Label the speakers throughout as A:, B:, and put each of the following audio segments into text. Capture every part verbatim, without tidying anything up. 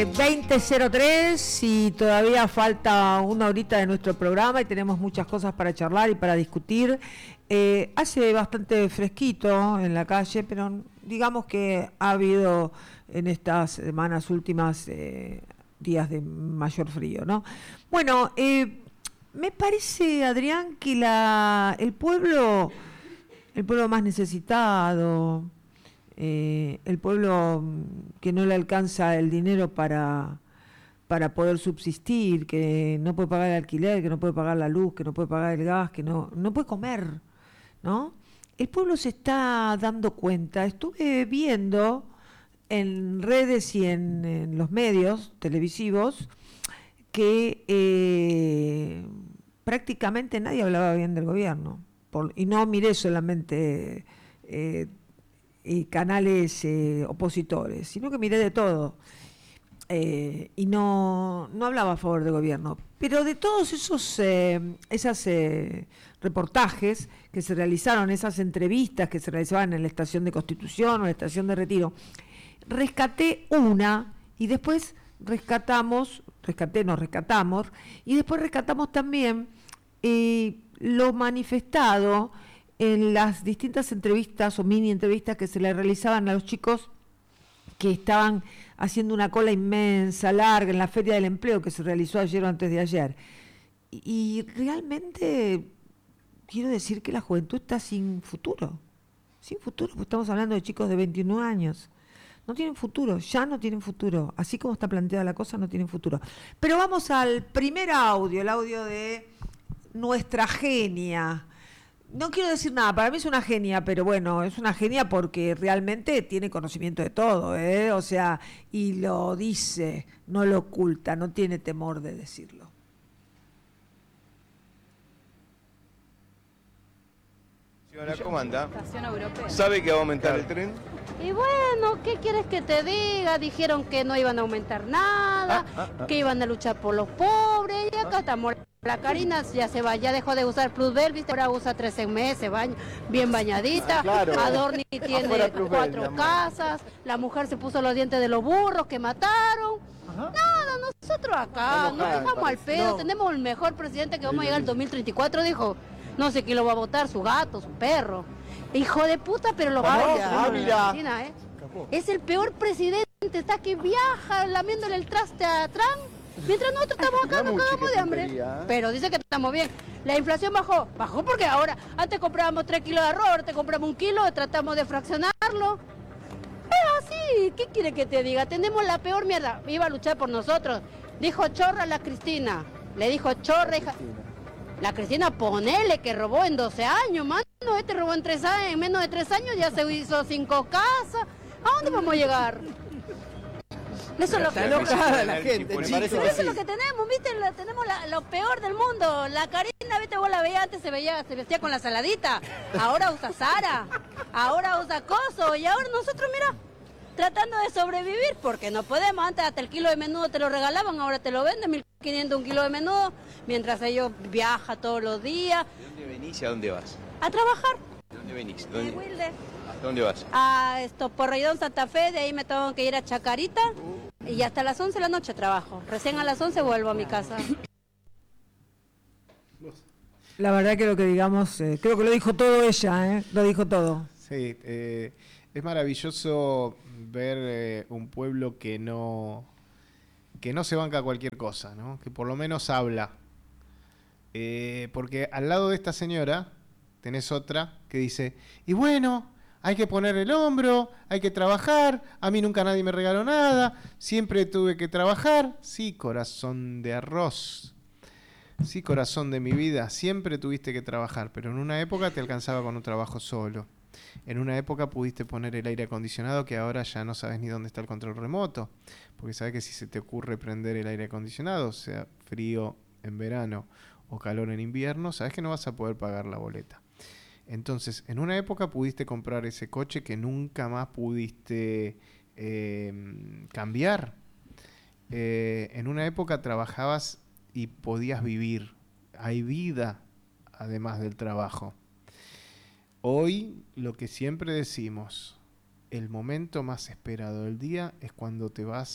A: Eh, veinte cero tres y todavía falta una horita de nuestro programa y tenemos muchas cosas para charlar y para discutir. Eh, hace bastante fresquito en la calle, pero digamos que ha habido en estas semanas últimas eh, días de mayor frío, ¿no? Bueno, eh, me parece, Adrián, que la, el pueblo, el pueblo más necesitado, eh, el pueblo que no le alcanza el dinero para, para poder subsistir, que no puede pagar el alquiler, que no puede pagar la luz, que no puede pagar el gas, que no, no puede comer, ¿no? El pueblo se está dando cuenta. Estuve viendo en redes y en, en los medios televisivos que eh, prácticamente nadie hablaba bien del gobierno. Por, y no miré solamente eh, eh, canales eh, opositores, sino que miré de todo. Eh, y no, no hablaba a favor del gobierno. Pero de todos esos eh, esas, eh, reportajes que se realizaron, esas entrevistas que se realizaban en la estación de Constitución o en la estación de Retiro, rescaté una y después rescatamos, rescaté, nos rescatamos, y después rescatamos también eh, lo manifestado en las distintas entrevistas o mini entrevistas que se le realizaban a los chicos que estaban haciendo una cola inmensa, larga, en la Feria del Empleo que se realizó ayer o antes de ayer. Y, y realmente quiero decir que la juventud está sin futuro, sin futuro, porque estamos hablando de chicos de veintinueve años. No tienen futuro, ya no tienen futuro. Así como está planteada la cosa, no tienen futuro. Pero vamos al primer audio, el audio de nuestra genia. No quiero decir nada, para mí es una genia, pero bueno, es una genia porque realmente tiene conocimiento de todo, ¿eh? O sea, y lo dice, no lo oculta, no tiene temor de decirlo.
B: Señora, ¿cómo anda? ¿Sabe que va a aumentar el tren?
C: Y bueno, ¿qué quieres que te diga? Dijeron que no iban a aumentar nada, ah, ah, ah. que iban a luchar por los pobres, y acá ah. estamos. La Karina ya se va, ya dejó de usar Plusbel, ¿viste? Ahora usa trece meses, baña, bien bañadita. Ah, claro. Adorni tiene cuatro Bell, casas, la mujer se puso los dientes de los burros que mataron. Ajá. Nada, nosotros acá, nos dejamos al pedo, no. Tenemos el mejor presidente que vamos a llegar al dos mil treinta y cuatro, dijo. No sé quién lo va a votar, su gato, su perro. Hijo de puta, pero lo va a votar. Ah, ¿eh? Es el peor presidente, está que viaja lamiéndole el traste a Trump. Mientras nosotros estamos acá, nos cagamos de hambre. Pero dice que estamos bien. La inflación bajó. Bajó porque ahora, antes comprábamos tres kilos de arroz, ahora te compramos un kilo, tratamos de fraccionarlo. Es así, ¿qué quiere que te diga? Tenemos la peor mierda. Iba a luchar por nosotros. Dijo chorra la Cristina. Le dijo chorra, hija. La Cristina, ponele que robó en doce años, mano. Este robó en tres años, en menos de tres años ya se hizo cinco casas. ¿A dónde vamos a llegar? Eso es lo que
B: enojada la gente,
C: eso es lo que tenemos, ¿viste? La, tenemos la, lo peor del mundo. La Karina, ¿viste? Vos la veías antes, se veía, se vestía con la saladita. Ahora usa Zara, ahora usa Coso, y ahora nosotros, mira, tratando de sobrevivir, porque no podemos. Antes hasta el kilo de menudo te lo regalaban, ahora te lo venden, mil quinientos un kilo de menudo, mientras ellos viajan todos los días.
B: ¿De dónde venís y a dónde vas?
C: A trabajar.
B: ¿De dónde venís? ¿Dónde?
C: De Wilde.
B: ¿A dónde vas?
C: A esto, por Rayón Santa Fe, de ahí me tengo que ir a Chacarita, uh. y hasta las once de la noche trabajo. Recién a las once vuelvo a mi casa.
A: La verdad que lo que digamos, eh, creo que lo dijo todo ella, ¿eh? Lo dijo todo.
D: Sí, eh, es maravilloso ver eh, un pueblo que no que no se banca a cualquier cosa, ¿no? Que por lo menos habla. Eh, porque al lado de esta señora tenés otra que dice, y bueno, hay que poner el hombro, hay que trabajar, a mí nunca nadie me regaló nada, siempre tuve que trabajar. Sí, corazón de arroz. Sí, corazón de mi vida, siempre tuviste que trabajar, pero en una época te alcanzaba con un trabajo solo. En una época pudiste poner el aire acondicionado que ahora ya no sabes ni dónde está el control remoto, porque sabes que si se te ocurre prender el aire acondicionado, sea frío en verano o calor en invierno, sabes que no vas a poder pagar la boleta. Entonces, en una época pudiste comprar ese coche que nunca más pudiste eh, cambiar. Eh, en una época trabajabas y podías vivir. Hay vida además del trabajo. Hoy, lo que siempre decimos, el momento más esperado del día es cuando te vas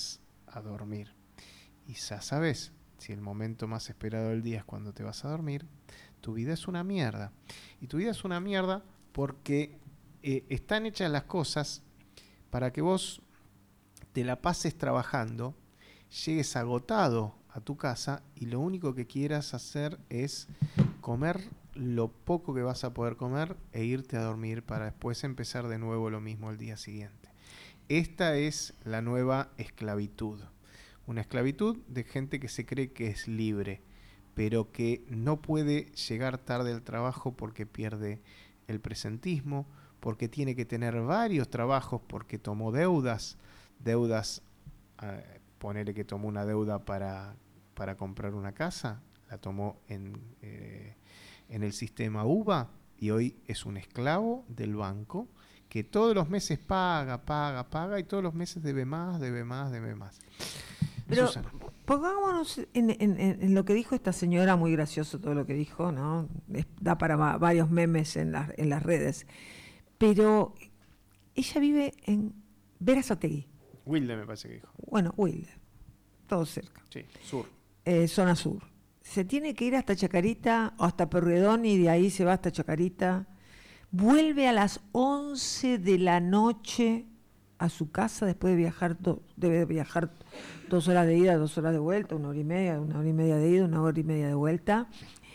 D: a dormir. Y ya sabes, si el momento más esperado del día es cuando te vas a dormir, tu vida es una mierda. Y tu vida es una mierda porque eh, están hechas las cosas para que vos te la pases trabajando, llegues agotado a tu casa y lo único que quieras hacer es comer lo poco que vas a poder comer e irte a dormir para después empezar de nuevo lo mismo el día siguiente. Esta es la nueva esclavitud. Una esclavitud de gente que se cree que es libre, pero que no puede llegar tarde al trabajo porque pierde el presentismo, porque tiene que tener varios trabajos, porque tomó deudas, deudas, eh, ponele que tomó una deuda para, para comprar una casa, la tomó en, eh, en el sistema U V A y hoy es un esclavo del banco que todos los meses paga, paga, paga y todos los meses debe más, debe más, debe más.
A: Pero
D: Susana.
A: Pongámonos en, en, en lo que dijo esta señora, muy gracioso todo lo que dijo, ¿no? Es, da para va, varios memes en, la, en las redes. Pero ella vive en Berazategui.
D: Wilde me parece que dijo.
A: Bueno, Wilde, todo cerca.
D: Sí, sur.
A: Eh, zona sur. Se tiene que ir hasta Chacarita o hasta Pueyrredón y de ahí se va hasta Chacarita. Vuelve a las once de la noche a su casa después de viajar, do, debe viajar dos horas de ida, dos horas de vuelta, una hora y media, una hora y media de ida, una hora y media de vuelta.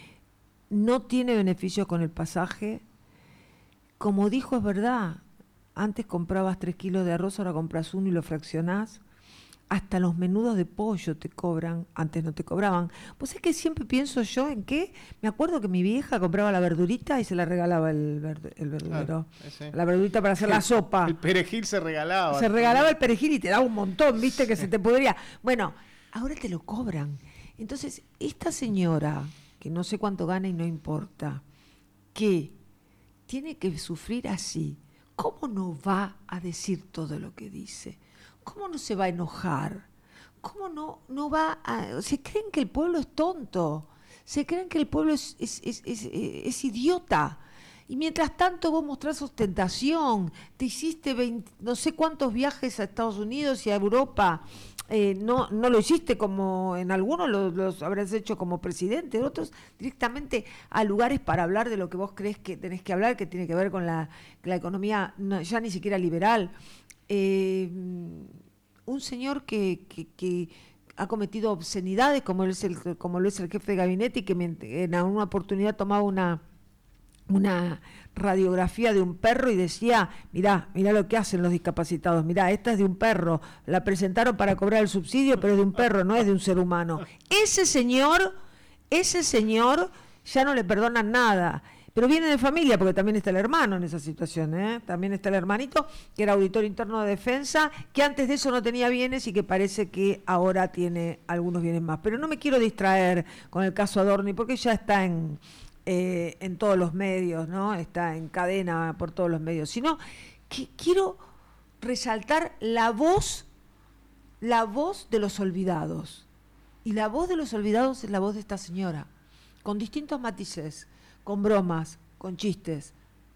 A: No tiene beneficio con el pasaje. Como dijo, es verdad, antes comprabas tres kilos de arroz, ahora compras uno y lo fraccionás. Hasta los menudos de pollo te cobran, antes no te cobraban. Pues es que siempre pienso yo en qué, me acuerdo que mi vieja compraba la verdurita y se la regalaba el, verd, el verdurero, ah, la verdurita para hacer la sopa.
D: El perejil se regalaba.
A: Se regalaba el perejil y te daba un montón, viste, que se te podría. Bueno, ahora te lo cobran. Entonces, esta señora, que no sé cuánto gana y no importa, que tiene que sufrir así, ¿cómo no va a decir todo lo que dice? ¿Cómo no se va a enojar? ¿Cómo no, no va a...? Se creen que el pueblo es tonto, se creen que el pueblo es, es, es, es, es idiota. Y mientras tanto vos mostrás ostentación, te hiciste veinte, no sé cuántos viajes a Estados Unidos y a Europa, eh, no, no lo hiciste como en algunos los, los habrás hecho como presidente, en otros directamente a lugares para hablar de lo que vos crees que tenés que hablar, que tiene que ver con la, la economía no, ya ni siquiera liberal. Eh, un señor que, que, que ha cometido obscenidades como es el como lo es el jefe de gabinete y que me, en una oportunidad tomaba una una radiografía de un perro y decía, mirá, mirá lo que hacen los discapacitados, mirá, esta es de un perro, la presentaron para cobrar el subsidio, pero es de un perro, no es de un ser humano. Ese señor, ese señor ya no le perdonan nada. Pero viene de familia, porque también está el hermano en esa situación, ¿eh? También está el hermanito, que era auditor interno de defensa, que antes de eso no tenía bienes y que parece que ahora tiene algunos bienes más. Pero no me quiero distraer con el caso Adorni, porque ya está en, eh, en todos los medios, ¿no? Está en cadena por todos los medios. Sino que quiero resaltar la voz, la voz de los olvidados. Y la voz de los olvidados es la voz de esta señora, con distintos matices, con bromas, con chistes.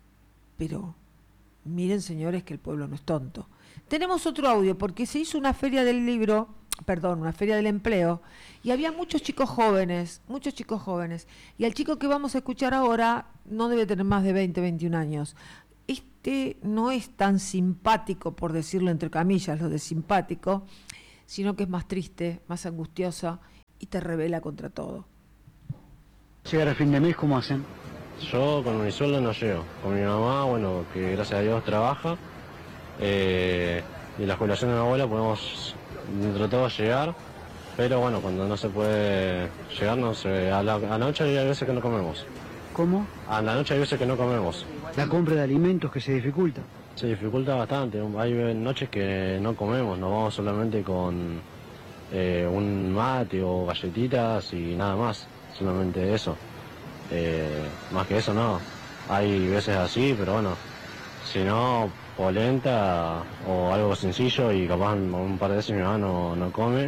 A: Pero miren, señores, que el pueblo no es tonto. Tenemos otro audio, porque se hizo una feria del libro, perdón, una feria del empleo, y había muchos chicos jóvenes, muchos chicos jóvenes. Y al chico que vamos a escuchar ahora no debe tener más de veinte, veintiún años. Este no es tan simpático, por decirlo entre comillas, lo de simpático, sino que es más triste, más angustioso y te rebela contra todo.
E: Llegar a fin de mes, ¿cómo hacen?
F: Yo con mi sueldo no llego. Con mi mamá, bueno, que gracias a Dios trabaja. Eh, y la jubilación de mi abuela podemos, dentro de todo, llegar. Pero bueno, cuando no se puede llegar, no se, a la, a la noche hay veces que no comemos.
E: ¿Cómo?
F: A la noche hay veces que no comemos.
E: La compra de alimentos que se dificulta.
F: Se dificulta bastante. Hay noches que no comemos, nos vamos solamente con eh, un mate o galletitas y nada más. Solamente eso, eh, más que eso no, hay veces así, pero bueno, si no, polenta o algo sencillo y capaz un par de veces mi mamá no, no come,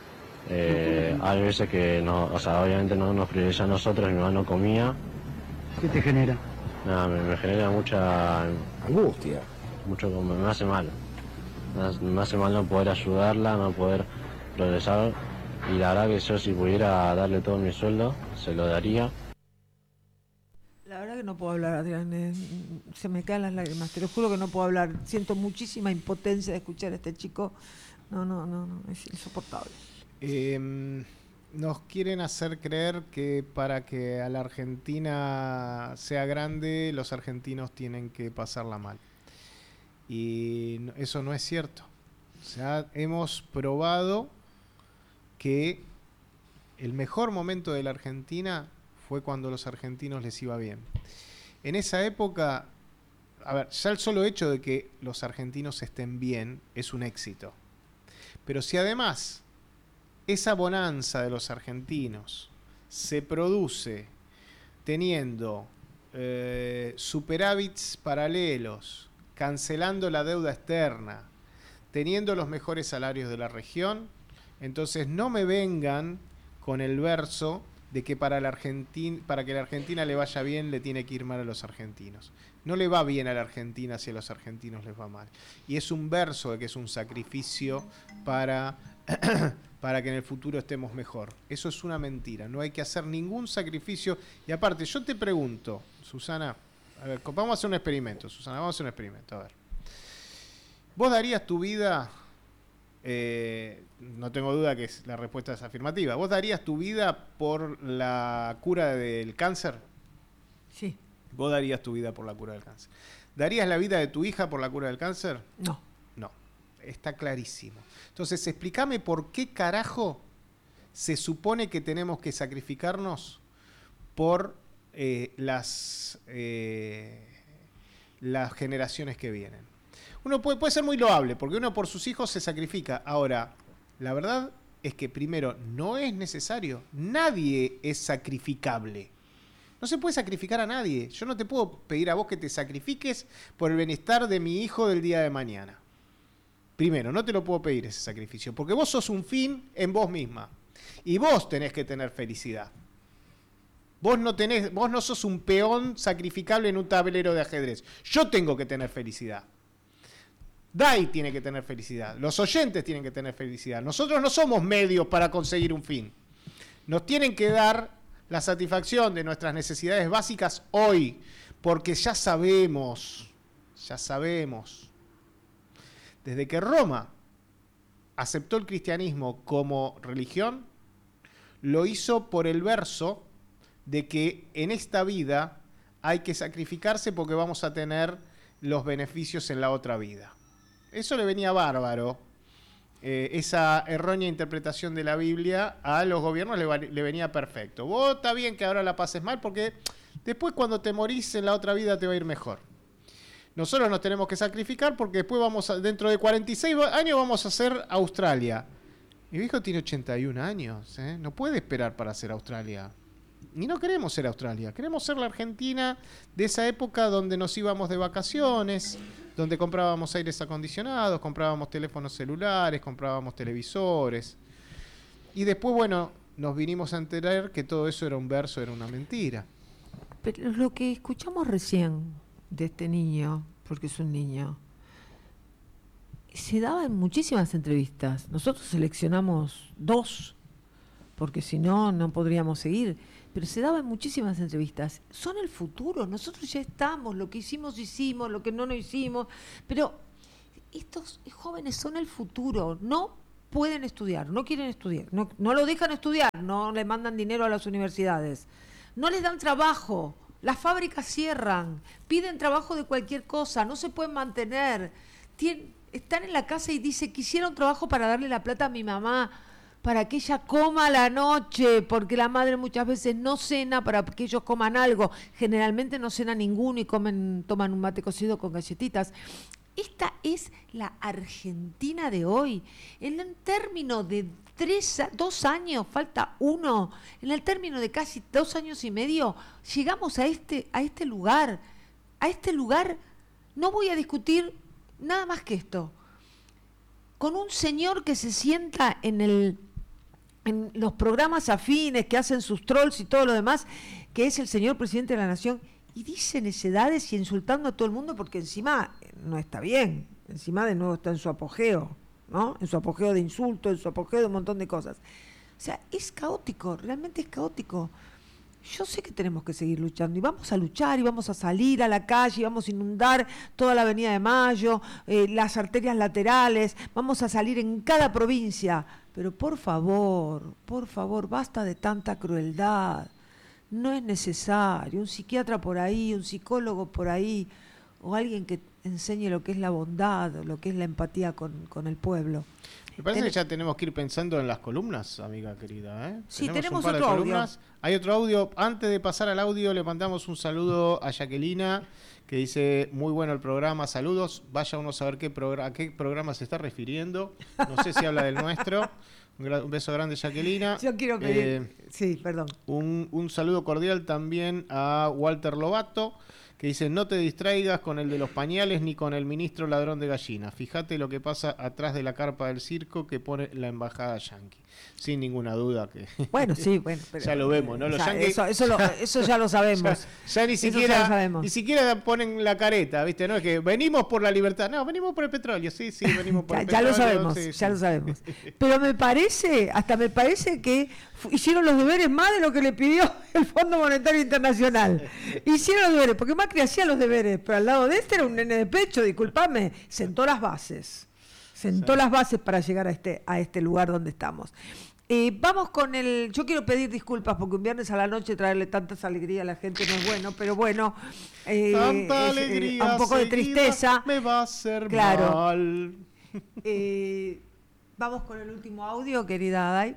F: eh, hay veces que no, o sea, obviamente no nos prioriza a nosotros, mi mamá no comía.
E: ¿Qué te genera?
F: Nada, me, me genera mucha
B: angustia,
F: mucho, me, me hace mal, me, me hace mal no poder ayudarla, no poder progresar. Y la verdad que yo si pudiera darle todo mi sueldo, se lo daría.
A: La verdad que no puedo hablar, Adrián, eh, se me caen las lágrimas, te lo juro que no puedo hablar, siento muchísima impotencia de escuchar a este chico, no, no, no, no es insoportable.
D: Eh, nos quieren hacer creer que para que a la Argentina sea grande, los argentinos tienen que pasarla mal. Y eso no es cierto. O sea, hemos probado que el mejor momento de la Argentina fue cuando a los argentinos les iba bien. En esa época, a ver, ya el solo hecho de que los argentinos estén bien es un éxito. Pero si además esa bonanza de los argentinos se produce teniendo eh, superávits paralelos, cancelando la deuda externa, teniendo los mejores salarios de la región, entonces no me vengan con el verso de que para, la Argentina, para que la Argentina le vaya bien le tiene que ir mal a los argentinos. No le va bien a la Argentina si a los argentinos les va mal. Y es un verso de que es un sacrificio para, para que en el futuro estemos mejor. Eso es una mentira. No hay que hacer ningún sacrificio. Y aparte, yo te pregunto, Susana, a ver, vamos a hacer un experimento, Susana, vamos a hacer un experimento. A ver. ¿Vos darías tu vida... Eh, no tengo duda que la respuesta es afirmativa. ¿Vos darías tu vida por la cura del cáncer?
A: Sí.
D: ¿Vos darías tu vida por la cura del cáncer? ¿Darías la vida de tu hija por la cura del cáncer?
A: No.
D: No, está clarísimo. Entonces, explícame por qué carajo se supone que tenemos que sacrificarnos por eh, las, eh, las generaciones que vienen. Uno puede, puede ser muy loable, porque uno por sus hijos se sacrifica. Ahora, la verdad es que primero, no es necesario. Nadie es sacrificable. No se puede sacrificar a nadie. Yo no te puedo pedir a vos que te sacrifiques por el bienestar de mi hijo del día de mañana. Primero, no te lo puedo pedir ese sacrificio, porque vos sos un fin en vos misma. Y vos tenés que tener felicidad. Vos no tenés, vos no sos un peón sacrificable en un tablero de ajedrez. Yo tengo que tener felicidad. Dai tiene que tener felicidad. Los oyentes tienen que tener felicidad. Nosotros no somos medios para conseguir un fin. Nos tienen que dar la satisfacción de nuestras necesidades básicas hoy, porque ya sabemos, ya sabemos, desde que Roma aceptó el cristianismo como religión, lo hizo por el verso de que en esta vida hay que sacrificarse porque vamos a tener los beneficios en la otra vida. Eso le venía bárbaro, eh, esa errónea interpretación de la Biblia a los gobiernos le, le venía perfecto. Vos está bien que ahora la pases mal porque después cuando te morís en la otra vida te va a ir mejor. Nosotros nos tenemos que sacrificar porque después vamos a, dentro de cuarenta y seis años vamos a hacer Australia. Mi viejo tiene ochenta y un años, ¿eh? No puede esperar para hacer Australia. Y no queremos ser Australia, queremos ser la Argentina de esa época donde nos íbamos de vacaciones, donde comprábamos aires acondicionados, comprábamos teléfonos celulares, comprábamos televisores. Y después, bueno, nos vinimos a enterar que todo eso era un verso, era una mentira.
A: Pero lo que escuchamos recién de este niño, porque es un niño, se daba en muchísimas entrevistas. Nosotros seleccionamos dos, porque si no, no podríamos seguir. Pero se daba en muchísimas entrevistas. Son el futuro, nosotros ya estamos, lo que hicimos, hicimos, lo que no, no hicimos. Pero estos jóvenes son el futuro, no pueden estudiar, no quieren estudiar, no, no lo dejan estudiar, no le mandan dinero a las universidades, no les dan trabajo, las fábricas cierran, piden trabajo de cualquier cosa, no se pueden mantener. Tien, están en la casa y dice, quisiera un trabajo para darle la plata a mi mamá, para que ella coma a la noche, porque la madre muchas veces no cena para que ellos coman algo. Generalmente no cena ninguno y comen, toman un mate cocido con galletitas. Esta es la Argentina de hoy. En el término de tres, dos años, falta uno, en el término de casi dos años y medio, llegamos a este, a este lugar. A este lugar no voy a discutir nada más que esto. Con un señor que se sienta en el en los programas afines que hacen sus trolls y todo lo demás, que es el señor presidente de la nación, y dice necedades y insultando a todo el mundo porque encima no está bien, encima de nuevo está en su apogeo, ¿no? En su apogeo de insultos, en su apogeo de un montón de cosas. O sea, es caótico, realmente es caótico. Yo sé que tenemos que seguir luchando y vamos a luchar y vamos a salir a la calle y vamos a inundar toda la Avenida de Mayo, eh, las arterias laterales, vamos a salir en cada provincia. Pero por favor, por favor, basta de tanta crueldad. No es necesario. Un psiquiatra por ahí, un psicólogo por ahí, o alguien que enseñe lo que es la bondad, lo que es la empatía con, con el pueblo.
D: Me parece
A: Ten...
D: que ya tenemos que ir pensando en las columnas, amiga querida. ¿eh?
A: Sí,
D: tenemos,
A: tenemos
D: un par
A: otro
D: de
A: audio.
D: columnas. Hay otro audio. Antes de pasar al audio, le mandamos un saludo a Jacquelina, que dice, muy bueno el programa, saludos. Vaya uno a saber qué programa, a qué programa se está refiriendo. No sé si habla del nuestro. Un, gra- un beso grande, Jacquelina.
A: Yo quiero pedir...
D: Eh,
A: sí, perdón.
D: un, un saludo cordial también a Walter Lobato, que dice, no te distraigas con el de los pañales ni con el ministro ladrón de gallinas. Fíjate lo que pasa atrás de la carpa del circo que pone la embajada yanqui. Sin ninguna duda que...
A: Bueno, sí, bueno. Pero,
D: ya lo vemos, ¿no? Los
A: ya,
D: yanquis...
A: eso, eso, lo, eso ya lo sabemos.
D: Ya, ya ni
A: Eso ya
D: siquiera
A: lo sabemos.
D: ni siquiera ponen la careta, ¿viste? No es que venimos por la libertad. No, venimos por el petróleo. Sí, sí, venimos por
A: ya,
D: el
A: ya
D: petróleo.
A: lo sabemos,
D: sí,
A: ya
D: sí.
A: lo sabemos. Pero me parece, hasta me parece que fu- hicieron los deberes más de lo que le pidió el Fondo Monetario Internacional. Hicieron los deberes, porque Macri hacía los deberes, pero al lado de este era un nene de pecho, discúlpame, sentó las bases. Sentó
D: Sí.
A: las bases para llegar a este, a este lugar donde estamos. Eh, vamos con el... Yo quiero pedir disculpas porque un viernes a la noche traerle tantas alegrías a la gente no es bueno, pero bueno... Eh,
D: Tanta
A: es, eh,
D: alegría
A: un poco de
D: seguida
A: tristeza.
D: me va a hacer
A: Claro.
D: mal.
A: Eh, vamos con el último audio, querida Adai.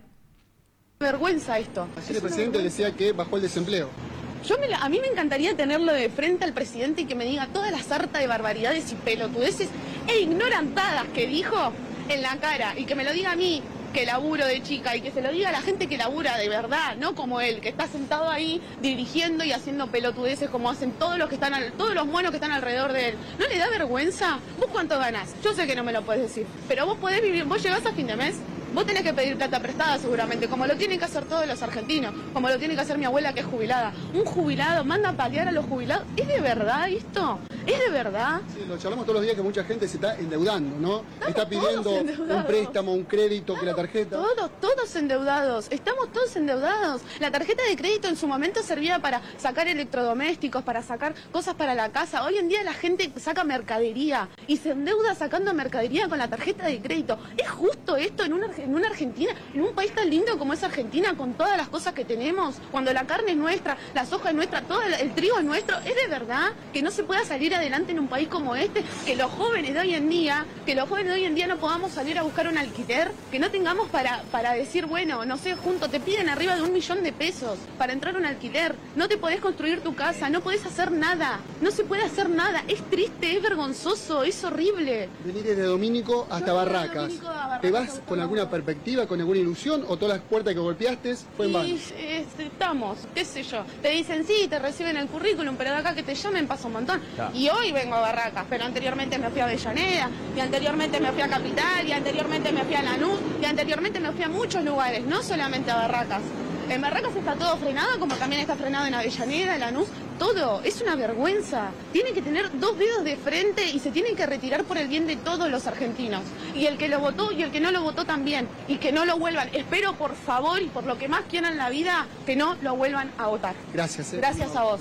G: Vergüenza esto.
H: Ayer el presidente decía que bajó el desempleo.
G: Yo me la- a mí me encantaría tenerlo de frente al presidente y que me diga toda la sarta de barbaridades y pelotudeces e ignorantadas que dijo en la cara y que me lo diga a mí, que laburo de chica, y que se lo diga a la gente que labura de verdad, no como él, que está sentado ahí dirigiendo y haciendo pelotudeces como hacen todos los que están al- todos los monos que están alrededor de él. ¿No le da vergüenza? ¿Vos cuánto ganás? Yo sé que no me lo podés decir, pero vos podés vivir, vos llegás a fin de mes. Vos tenés que pedir plata prestada seguramente, como lo tienen que hacer todos los argentinos, como lo tiene que hacer mi abuela que es jubilada. Un jubilado manda a paliar a los jubilados. ¿Es de verdad esto? ¿Es de verdad?
H: Sí, lo charlamos todos los días que mucha gente se está endeudando, ¿no?
G: Estamos
H: Está pidiendo
G: todos endeudados.
H: un préstamo, un crédito, que la tarjeta.
G: Todos, todos endeudados. Estamos todos endeudados. La tarjeta de crédito en su momento servía para sacar electrodomésticos, para sacar cosas para la casa. Hoy en día la gente saca mercadería y se endeuda sacando mercadería con la tarjeta de crédito. ¿Es justo esto en una, en una Argentina, en un país tan lindo como es Argentina, con todas las cosas que tenemos? Cuando la carne es nuestra, la soja es nuestra, todo el, el trigo es nuestro. ¿Es de verdad que no se pueda salir adelante en un país como este? Que los jóvenes de hoy en día, que los jóvenes de hoy en día no podamos salir a buscar un alquiler, que no tengamos para, para decir, bueno, no sé, junto, te piden arriba de un millón de pesos para entrar a un alquiler, no te podés construir tu casa, no podés hacer nada, no se puede hacer nada, es triste, es vergonzoso, es horrible.
H: Venir desde Domínico hasta
G: Yo desde
H: Barracas.
G: Domínico a Barracas
H: ¿Te vas
G: a buscar
H: con alguna
G: laburo.
H: perspectiva, con alguna ilusión o todas las puertas que golpeaste fue en vano?
G: Y eh, estamos, qué sé yo. Te dicen sí, te reciben el currículum, pero de acá que te llamen pasa un montón.
D: Claro.
G: Y hoy vengo a Barracas, pero anteriormente me fui a Avellaneda, y anteriormente me fui a Capital, y anteriormente me fui a Lanús, y anteriormente me fui a muchos lugares, no solamente a Barracas. En Barracas está todo frenado, como también está frenado en Avellaneda, en Lanús, todo. Es una vergüenza. Tienen que tener dos dedos de frente y se tienen que retirar por el bien de todos los argentinos. Y el que lo votó y el que no lo votó también. Y que no lo vuelvan. Espero, por favor, y por lo que más quieran en la vida, que no lo vuelvan a votar.
H: Gracias. eh.
G: Gracias a vos.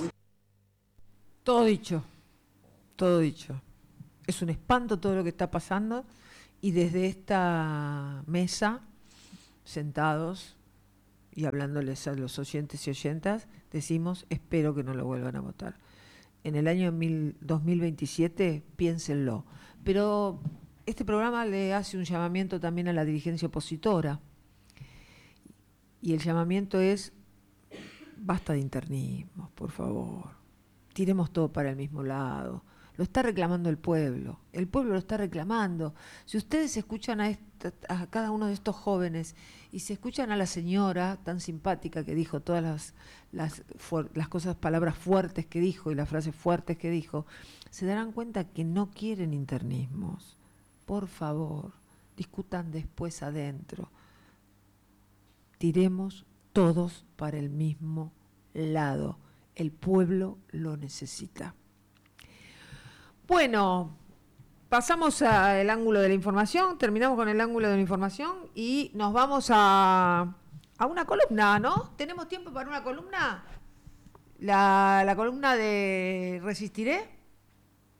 A: Todo dicho, todo dicho. Es un espanto todo lo que está pasando y desde esta mesa, sentados y hablándoles a los oyentes y oyentas, decimos, espero que no lo vuelvan a votar. En el año mil, dos mil veintisiete, piénsenlo. Pero este programa le hace un llamamiento también a la dirigencia opositora. Y el llamamiento es, basta de internismos, por favor. Tiremos todo para el mismo lado. Lo está reclamando el pueblo. El pueblo lo está reclamando. Si ustedes escuchan a, esta, a cada uno de estos jóvenes y se escuchan a la señora tan simpática que dijo todas las, las, fuer, las cosas, palabras fuertes que dijo y las frases fuertes que dijo, se darán cuenta que no quieren internismos. Por favor, discutan después adentro. Tiremos todos para el mismo lado. El pueblo lo necesita. Bueno, pasamos al ángulo de la información, terminamos con el ángulo de la información y nos vamos a, a una columna, ¿no? ¿Tenemos tiempo para una columna? La, la columna de Resistiré.